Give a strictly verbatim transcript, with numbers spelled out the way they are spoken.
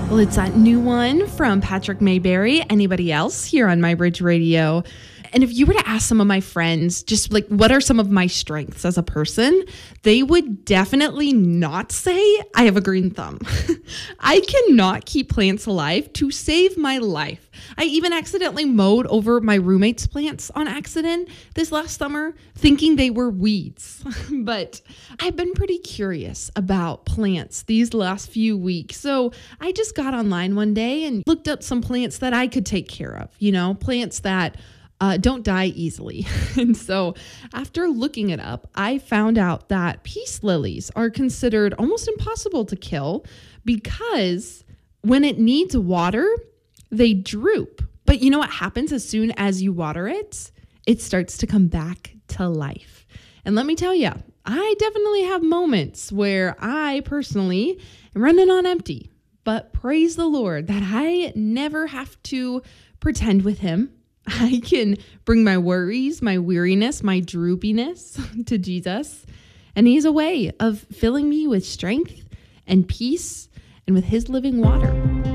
Well, it's that new one from Patrick Mayberry. Anybody else here on My Bridge Radio? And if you were to ask some of my friends, just like, what are some of my strengths as a person? They would definitely not say I have a green thumb. I cannot keep plants alive to save my life. I even accidentally mowed over my roommate's plants on accident this last summer, thinking they were weeds. But I've been pretty curious about plants these last few weeks. So I just got online one day and looked up some plants that I could take care of, you know, plants that Uh, don't die easily. And so after looking it up, I found out that peace lilies are considered almost impossible to kill because when it needs water, they droop. But you know what happens as soon as you water it? It starts to come back to life. And let me tell you, I definitely have moments where I personally am running on empty. But praise the Lord that I never have to pretend with him. I can bring my worries, my weariness, my droopiness to Jesus. And he's a way of filling me with strength and peace and with his living water.